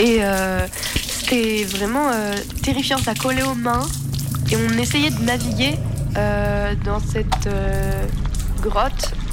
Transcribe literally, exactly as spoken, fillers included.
Et euh, c'était vraiment euh, terrifiant, ça collait aux mains. Et on essayait de naviguer euh, dans cette euh, grotte